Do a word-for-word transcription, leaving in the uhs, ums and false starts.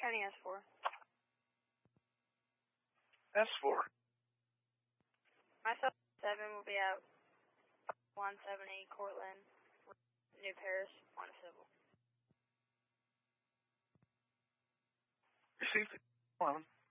County S four. S four. Myself, seven will be out one seventy Cortland, New Paris, on civil. Received. eleven.